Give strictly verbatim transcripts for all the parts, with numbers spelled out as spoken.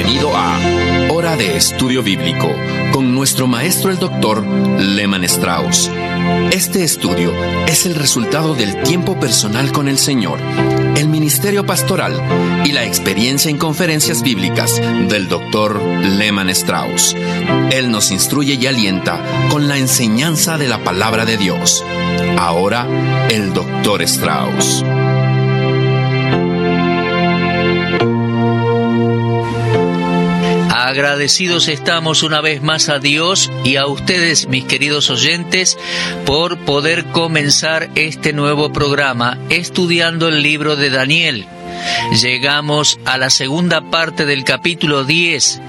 Bienvenido a Hora de Estudio Bíblico con nuestro maestro el doctor Lehman Strauss. Este estudio es el resultado del tiempo personal con el Señor, el ministerio pastoral y la experiencia en conferencias bíblicas del doctor Lehman Strauss. Él nos instruye y alienta con la enseñanza de la palabra de Dios. Ahora, el doctor Strauss. Agradecidos estamos una vez más a Dios y a ustedes, mis queridos oyentes, por poder comenzar este nuevo programa estudiando el libro de Daniel. Llegamos a la segunda parte del capítulo diez.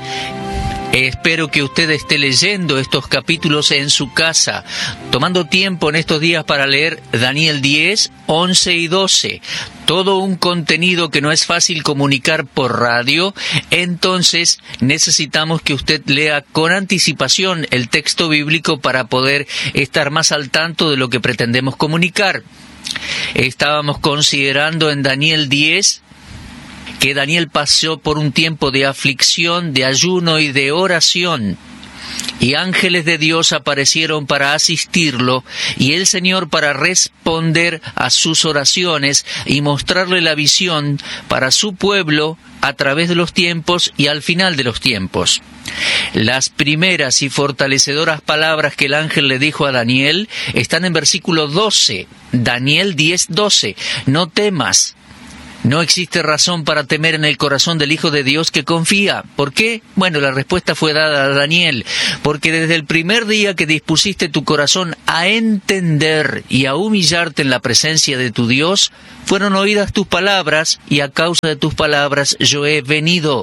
Espero que usted esté leyendo estos capítulos en su casa, tomando tiempo en estos días para leer Daniel diez, once y doce. Todo un contenido que no es fácil comunicar por radio, entonces necesitamos que usted lea con anticipación el texto bíblico para poder estar más al tanto de lo que pretendemos comunicar. Estábamos considerando en Daniel diez que Daniel pasó por un tiempo de aflicción, de ayuno y de oración, y ángeles de Dios aparecieron para asistirlo, y el Señor para responder a sus oraciones y mostrarle la visión para su pueblo a través de los tiempos y al final de los tiempos. Las primeras y fortalecedoras palabras que el ángel le dijo a Daniel están en versículo doce, Daniel diez, doce. No temas. No existe razón para temer en el corazón del Hijo de Dios que confía. ¿Por qué? Bueno, la respuesta fue dada a Daniel. Porque desde el primer día que dispusiste tu corazón a entender y a humillarte en la presencia de tu Dios, fueron oídas tus palabras, y a causa de tus palabras yo he venido.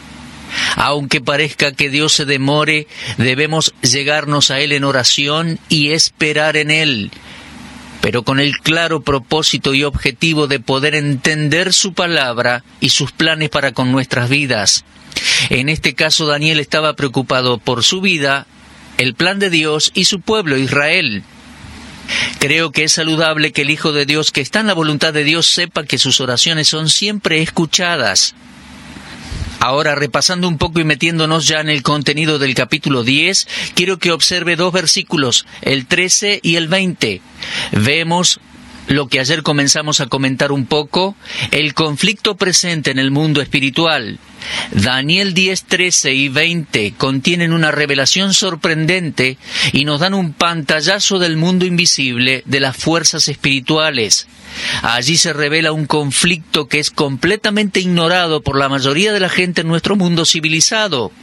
Aunque parezca que Dios se demore, debemos llegarnos a Él en oración y esperar en Él, pero con el claro propósito y objetivo de poder entender su palabra y sus planes para con nuestras vidas. En este caso, Daniel estaba preocupado por su vida, el plan de Dios y su pueblo Israel. Creo que es saludable que el Hijo de Dios, que está en la voluntad de Dios, sepa que sus oraciones son siempre escuchadas. Ahora, repasando un poco y metiéndonos ya en el contenido del capítulo diez, quiero que observe dos versículos, el trece y el veinte. Vemos lo que ayer comenzamos a comentar un poco, el conflicto presente en el mundo espiritual. Daniel diez, trece y veinte contienen una revelación sorprendente y nos dan un pantallazo del mundo invisible de las fuerzas espirituales. Allí se revela un conflicto que es completamente ignorado por la mayoría de la gente en nuestro mundo civilizado.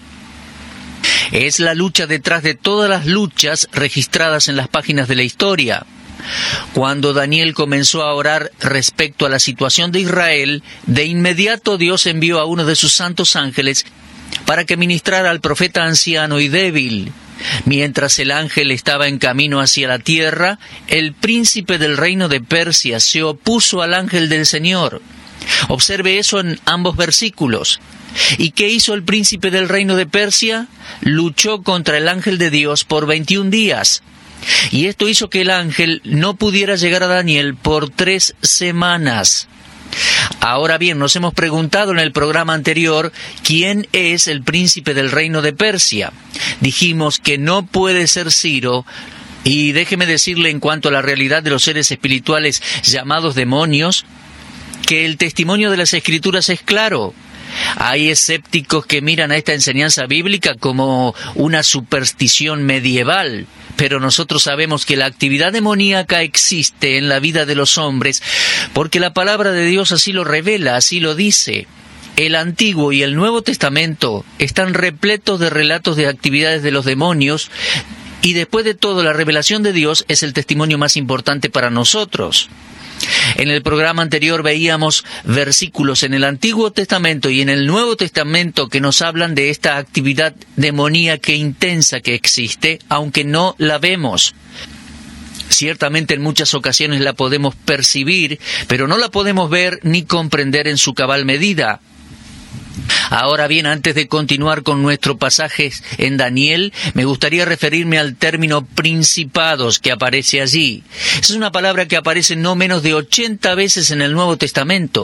Es la lucha detrás de todas las luchas registradas en las páginas de la historia. Cuando Daniel comenzó a orar respecto a la situación de Israel, de inmediato Dios envió a uno de sus santos ángeles para que ministrara al profeta anciano y débil. Mientras el ángel estaba en camino hacia la tierra, el príncipe del reino de Persia se opuso al ángel del Señor. Observe eso en ambos versículos. ¿Y qué hizo el príncipe del reino de Persia? Luchó contra el ángel de Dios por veintiún días. Y esto hizo que el ángel no pudiera llegar a Daniel por tres semanas. Ahora bien, nos hemos preguntado en el programa anterior, ¿quién es el príncipe del reino de Persia? Dijimos que no puede ser Ciro, y déjeme decirle en cuanto a la realidad de los seres espirituales llamados demonios, que el testimonio de las Escrituras es claro. Hay escépticos que miran a esta enseñanza bíblica como una superstición medieval, pero nosotros sabemos que la actividad demoníaca existe en la vida de los hombres, porque la palabra de Dios así lo revela, así lo dice. El Antiguo y el Nuevo Testamento están repletos de relatos de actividades de los demonios, y después de todo, la revelación de Dios es el testimonio más importante para nosotros. En el programa anterior veíamos versículos en el Antiguo Testamento y en el Nuevo Testamento que nos hablan de esta actividad demoníaca intensa que existe, aunque no la vemos. Ciertamente en muchas ocasiones la podemos percibir, pero no la podemos ver ni comprender en su cabal medida. Ahora bien, antes de continuar con nuestro pasaje en Daniel, me gustaría referirme al término principados que aparece allí. Es una palabra que aparece no menos de ochenta veces en el Nuevo Testamento.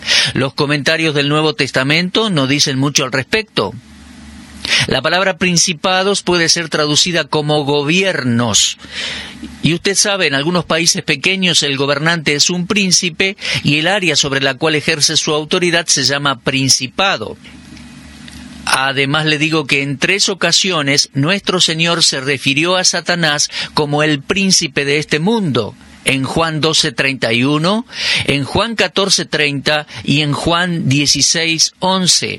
Los comentarios del Nuevo Testamento no dicen mucho al respecto. La palabra principados puede ser traducida como gobiernos. Y usted sabe, en algunos países pequeños el gobernante es un príncipe y el área sobre la cual ejerce su autoridad se llama principado. Además le digo que en tres ocasiones nuestro Señor se refirió a Satanás como el príncipe de este mundo. En Juan doce treinta y uno, en Juan catorce treinta y en Juan dieciséis once.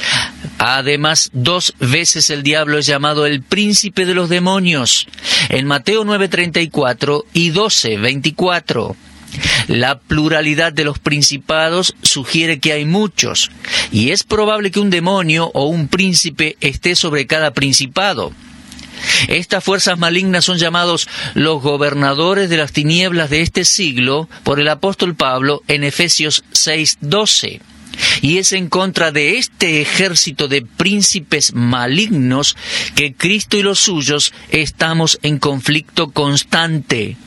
Además, dos veces el diablo es llamado el príncipe de los demonios, en Mateo nueve treinta y cuatro y doce veinticuatro. La pluralidad de los principados sugiere que hay muchos, y es probable que un demonio o un príncipe esté sobre cada principado. Estas fuerzas malignas son llamados los gobernadores de las tinieblas de este siglo por el apóstol Pablo en Efesios seis doce. Y es en contra de este ejército de príncipes malignos que Cristo y los suyos estamos en conflicto constante.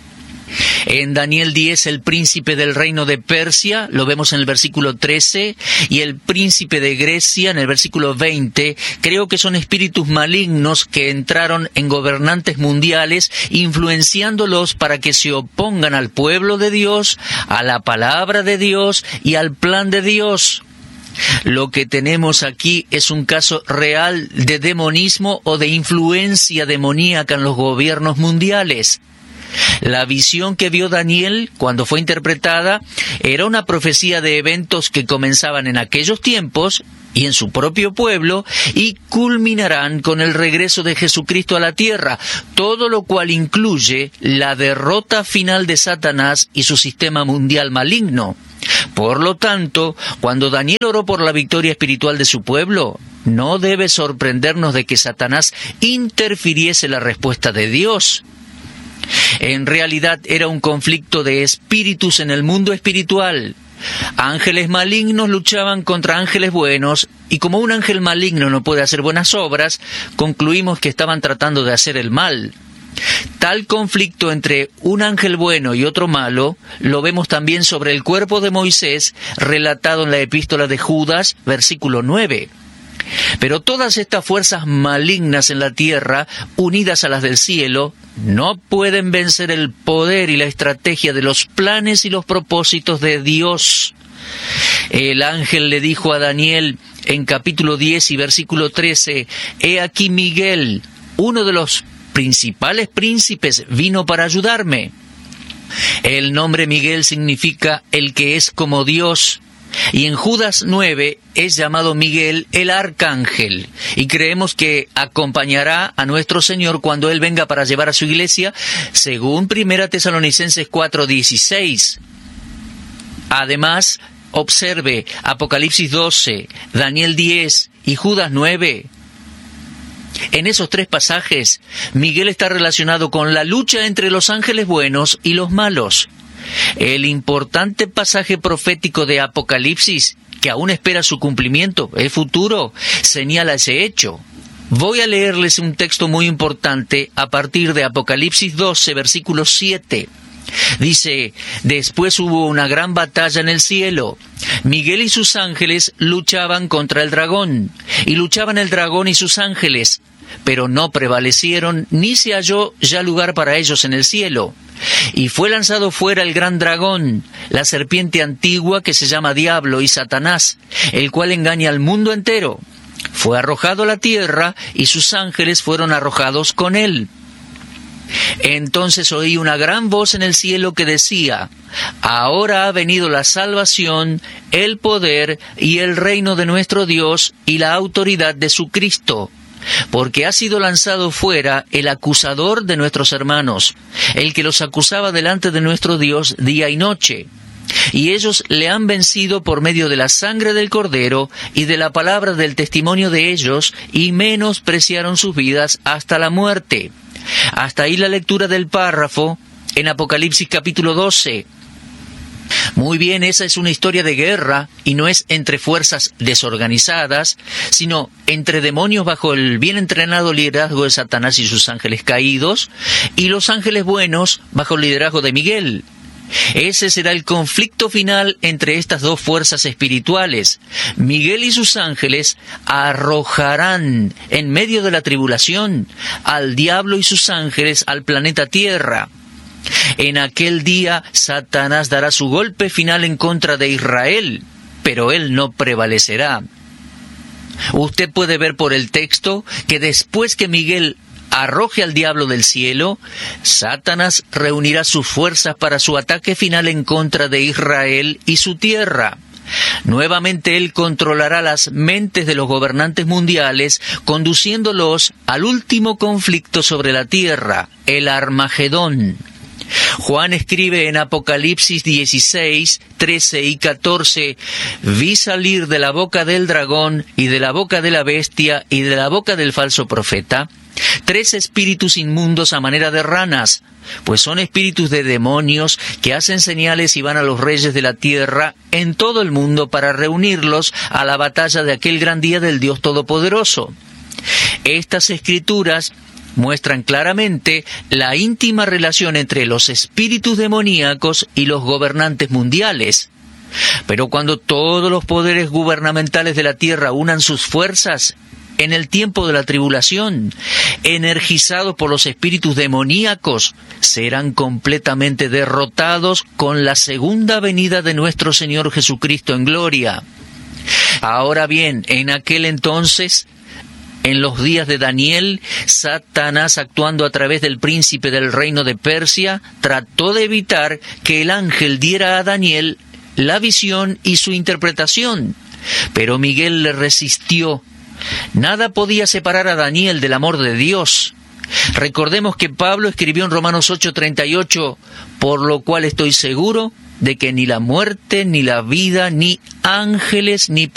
En Daniel diez, el príncipe del reino de Persia, lo vemos en el versículo trece, y el príncipe de Grecia, en el versículo veinte, creo que son espíritus malignos que entraron en gobernantes mundiales, influenciándolos para que se opongan al pueblo de Dios, a la palabra de Dios y al plan de Dios. Lo que tenemos aquí es un caso real de demonismo o de influencia demoníaca en los gobiernos mundiales. La visión que vio Daniel cuando fue interpretada era una profecía de eventos que comenzaban en aquellos tiempos y en su propio pueblo y culminarán con el regreso de Jesucristo a la tierra, todo lo cual incluye la derrota final de Satanás y su sistema mundial maligno. Por lo tanto, cuando Daniel oró por la victoria espiritual de su pueblo, no debe sorprendernos de que Satanás interfiriese la respuesta de Dios. En realidad era un conflicto de espíritus en el mundo espiritual. Ángeles malignos luchaban contra ángeles buenos, y como un ángel maligno no puede hacer buenas obras, concluimos que estaban tratando de hacer el mal. Tal conflicto entre un ángel bueno y otro malo lo vemos también sobre el cuerpo de Moisés, relatado en la epístola de Judas, versículo nueve. Pero todas estas fuerzas malignas en la tierra, unidas a las del cielo, no pueden vencer el poder y la estrategia de los planes y los propósitos de Dios. El ángel le dijo a Daniel en capítulo diez y versículo trece, «He aquí Miguel, uno de los principales príncipes, vino para ayudarme». El nombre Miguel significa el que es como Dios. Y en Judas nueve es llamado Miguel el arcángel, y creemos que acompañará a nuestro Señor cuando Él venga para llevar a su iglesia, según Primera Tesalonicenses cuatro dieciséis. Además, observe Apocalipsis doce, Daniel diez y Judas nueve. En esos tres pasajes, Miguel está relacionado con la lucha entre los ángeles buenos y los malos. El importante pasaje profético de Apocalipsis, que aún espera su cumplimiento, es futuro, señala ese hecho. Voy a leerles un texto muy importante a partir de Apocalipsis doce, versículo siete. Dice, «Después hubo una gran batalla en el cielo. Miguel y sus ángeles luchaban contra el dragón, y luchaban el dragón y sus ángeles, pero no prevalecieron, ni se halló ya lugar para ellos en el cielo. Y fue lanzado fuera el gran dragón, la serpiente antigua que se llama Diablo y Satanás, el cual engaña al mundo entero. Fue arrojado a la tierra y sus ángeles fueron arrojados con él. Entonces oí una gran voz en el cielo que decía, ahora ha venido la salvación, el poder y el reino de nuestro Dios y la autoridad de su Cristo. Porque ha sido lanzado fuera el acusador de nuestros hermanos, el que los acusaba delante de nuestro Dios día y noche. Y ellos le han vencido por medio de la sangre del Cordero y de la palabra del testimonio de ellos, y menospreciaron sus vidas hasta la muerte. Hasta ahí la lectura del párrafo en Apocalipsis capítulo doce. Muy bien, esa es una historia de guerra, y no es entre fuerzas desorganizadas, sino entre demonios bajo el bien entrenado liderazgo de Satanás y sus ángeles caídos, y los ángeles buenos bajo el liderazgo de Miguel. Ese será el conflicto final entre estas dos fuerzas espirituales. Miguel y sus ángeles arrojarán en medio de la tribulación al diablo y sus ángeles al planeta Tierra. En aquel día Satanás dará su golpe final en contra de Israel, pero él no prevalecerá. Usted puede ver por el texto que después que Miguel arroje al diablo del cielo, Satanás reunirá sus fuerzas para su ataque final en contra de Israel y su tierra. Nuevamente él controlará las mentes de los gobernantes mundiales, conduciéndolos al último conflicto sobre la tierra, el Armagedón. Juan escribe en Apocalipsis dieciséis, trece y catorce, «Vi salir de la boca del dragón y de la boca de la bestia y de la boca del falso profeta tres espíritus inmundos a manera de ranas, pues son espíritus de demonios que hacen señales y van a los reyes de la tierra en todo el mundo para reunirlos a la batalla de aquel gran día del Dios Todopoderoso». Estas escrituras muestran claramente la íntima relación entre los espíritus demoníacos y los gobernantes mundiales. Pero cuando todos los poderes gubernamentales de la tierra unan sus fuerzas en el tiempo de la tribulación, energizados por los espíritus demoníacos, serán completamente derrotados con la segunda venida de nuestro Señor Jesucristo en gloria. Ahora bien, en aquel entonces, en los días de Daniel, Satanás, actuando a través del príncipe del reino de Persia, trató de evitar que el ángel diera a Daniel la visión y su interpretación, pero Miguel le resistió. Nada podía separar a Daniel del amor de Dios. Recordemos que Pablo escribió en Romanos ocho treinta y ocho, «Por lo cual estoy seguro de que ni la muerte, ni la vida, ni ángeles, ni